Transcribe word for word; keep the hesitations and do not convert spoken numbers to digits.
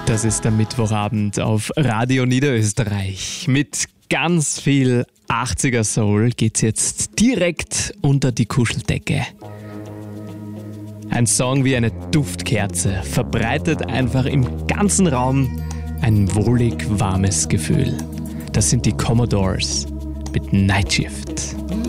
Das ist der Mittwochabend auf Radio Niederösterreich. Mit ganz viel achtziger Soul geht's jetzt direkt unter die Kuscheldecke. Ein Song wie eine Duftkerze verbreitet einfach im ganzen Raum ein wohlig warmes Gefühl. Das sind die Commodores mit Night Shift.